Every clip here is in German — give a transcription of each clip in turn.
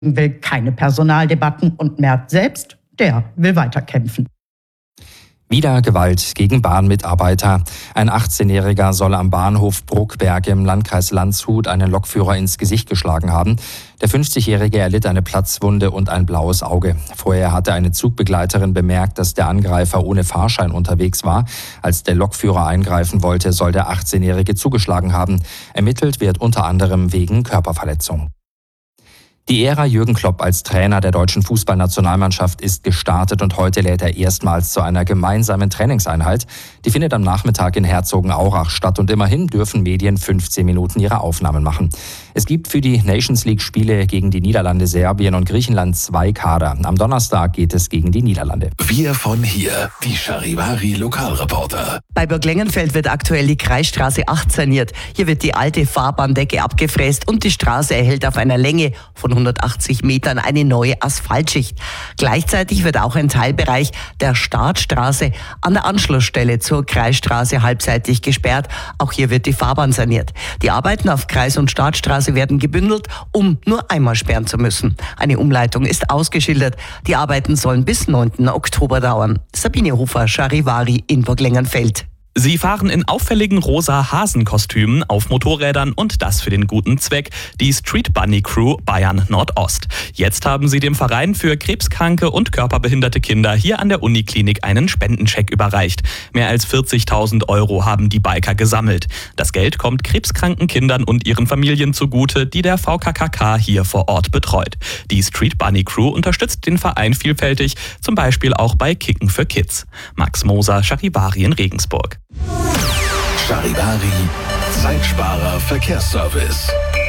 will keine Personaldebatten und Merz selbst, der will weiterkämpfen. Wieder Gewalt gegen Bahnmitarbeiter. Ein 18-Jähriger soll am Bahnhof Bruckberg im Landkreis Landshut einen Lokführer ins Gesicht geschlagen haben. Der 50-Jährige erlitt eine Platzwunde und ein blaues Auge. Vorher hatte eine Zugbegleiterin bemerkt, dass der Angreifer ohne Fahrschein unterwegs war. Als der Lokführer eingreifen wollte, soll der 18-Jährige zugeschlagen haben. Ermittelt wird unter anderem wegen Körperverletzung. Die Ära Jürgen Klopp als Trainer der deutschen Fußballnationalmannschaft ist gestartet und heute lädt er erstmals zu einer gemeinsamen Trainingseinheit. Die findet am Nachmittag in Herzogenaurach statt und immerhin dürfen Medien 15 Minuten ihre Aufnahmen machen. Es gibt für die Nations League-Spiele gegen die Niederlande, Serbien und Griechenland 2 Kader. Am Donnerstag geht es gegen die Niederlande. Wir von hier, die Charivari-Lokalreporter. Bei Burglengenfeld wird aktuell die Kreisstraße 8 saniert. Hier wird die alte Fahrbahndecke abgefräst und die Straße erhält auf einer Länge von 180 Metern eine neue Asphaltschicht. Gleichzeitig wird auch ein Teilbereich der Startstraße an der Anschlussstelle zur Kreisstraße halbseitig gesperrt. Auch hier wird die Fahrbahn saniert. Die Arbeiten auf Kreis- und Startstraße werden gebündelt, um nur einmal sperren zu müssen. Eine Umleitung ist ausgeschildert. Die Arbeiten sollen bis 9. Oktober dauern. Sabine Hofer, Charivari in Burglengenfeld. Sie fahren in auffälligen rosa Hasenkostümen auf Motorrädern und das für den guten Zweck, die Street Bunny Crew Bayern Nordost. Jetzt haben sie dem Verein für krebskranke und körperbehinderte Kinder hier an der Uniklinik einen Spendencheck überreicht. Mehr als 40.000 € haben die Biker gesammelt. Das Geld kommt krebskranken Kindern und ihren Familien zugute, die der VKKK hier vor Ort betreut. Die Street Bunny Crew unterstützt den Verein vielfältig, zum Beispiel auch bei Kicken für Kids. Max Moser, Charivari in Regensburg. Charivari, Zeitsparer Verkehrsservice.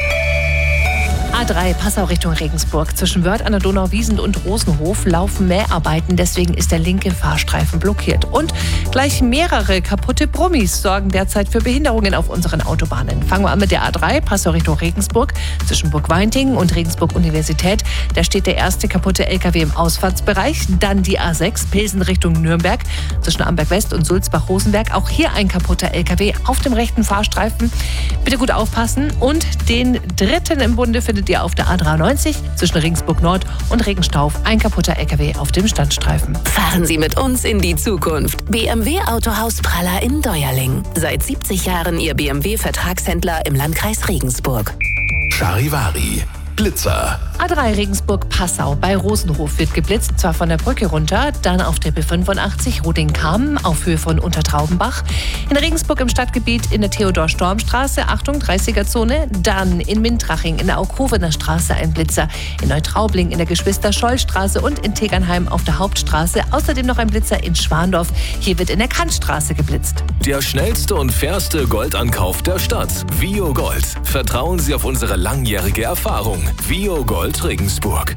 A3 Passau Richtung Regensburg. Zwischen Wörth an der Donau, Wiesent und Rosenhof laufen Mäharbeiten. Deswegen ist der linke Fahrstreifen blockiert. Und gleich mehrere kaputte Brummis sorgen derzeit für Behinderungen auf unseren Autobahnen. Fangen wir an mit der A3 Passau Richtung Regensburg. Zwischen Burg-Weinting und Regensburg-Universität. Da steht der erste kaputte LKW im Ausfahrtsbereich. Dann die A6 Pilsen Richtung Nürnberg. Zwischen Amberg-West und Sulzbach-Rosenberg. Auch hier ein kaputter LKW auf dem rechten Fahrstreifen. Bitte gut aufpassen. Und den dritten im Bunde findet ihr auf der A93 zwischen Regensburg Nord und Regenstauf ein kaputter LKW auf dem Standstreifen. Fahren Sie mit uns in die Zukunft. BMW Autohaus Praller in Deuerling. Seit 70 Jahren Ihr BMW-Vertragshändler im Landkreis Regensburg. Charivari, Blitzer. A3 Regensburg-Passau bei Rosenhof wird geblitzt, zwar von der Brücke runter, dann auf der B85 Roding-Kamen auf Höhe von Untertraubenbach. In Regensburg im Stadtgebiet in der Theodor-Storm-Straße, Achtung, 30er-Zone. Dann in Mintraching in der Aukovener Straße ein Blitzer. In Neutraubling in der Geschwister-Scholl-Straße und in Tegernheim auf der Hauptstraße. Außerdem noch ein Blitzer in Schwandorf. Hier wird in der Kantstraße geblitzt. Der schnellste und fairste Goldankauf der Stadt. Vio Gold. Vertrauen Sie auf unsere langjährige Erfahrung. Vio Gold Regensburg.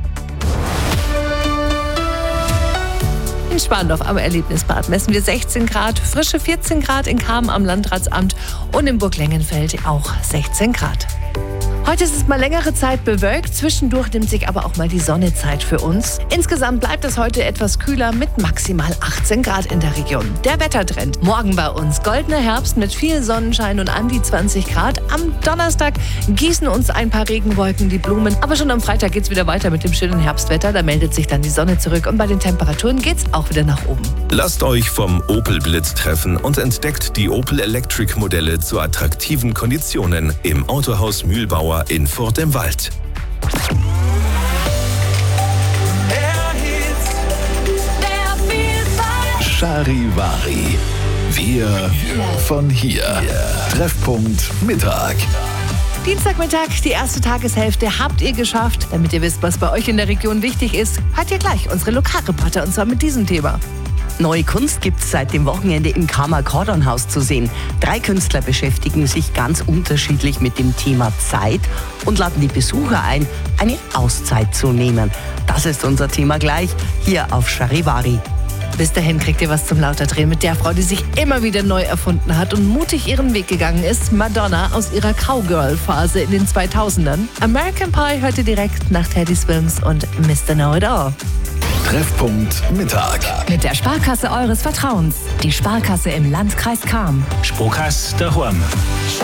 In Schwandorf am Erlebnisbad messen wir 16 Grad, frische 14 Grad in Kamen am Landratsamt und in Burglengenfeld auch 16 Grad. Heute ist es mal längere Zeit bewölkt, zwischendurch nimmt sich aber auch mal die Sonne Zeit für uns. Insgesamt bleibt es heute etwas kühler mit maximal 18 Grad in der Region. Der Wettertrend. Morgen bei uns goldener Herbst mit viel Sonnenschein und an die 20 Grad. Am Donnerstag gießen uns ein paar Regenwolken die Blumen. Aber schon am Freitag geht es wieder weiter mit dem schönen Herbstwetter. Da meldet sich dann die Sonne zurück und bei den Temperaturen geht es auch wieder nach oben. Lasst euch vom Opel Blitz treffen und entdeckt die Opel Electric Modelle zu attraktiven Konditionen im Autohaus Mühlbauer in Furt im Wald. Charivari. Wir von hier. Treffpunkt Mittag. Dienstagmittag, die erste Tageshälfte habt ihr geschafft. Damit ihr wisst, was bei euch in der Region wichtig ist, hört ihr gleich unsere Lokalreporter und zwar mit diesem Thema. Neue Kunst gibt es seit dem Wochenende im Karma Kordonhaus zu sehen. 3 Künstler beschäftigen sich ganz unterschiedlich mit dem Thema Zeit und laden die Besucher ein, eine Auszeit zu nehmen. Das ist unser Thema gleich hier auf Charivari. Bis dahin kriegt ihr was zum Lauterdrehen mit der Frau, die sich immer wieder neu erfunden hat und mutig ihren Weg gegangen ist. Madonna aus ihrer Cowgirl-Phase in den 2000ern. American Pie hört ihr direkt nach Teddy Swims und Mr. Know-It-All. Treffpunkt Mittag. Mit der Sparkasse eures Vertrauens. Die Sparkasse im Landkreis Cham. Sparkasse daheim.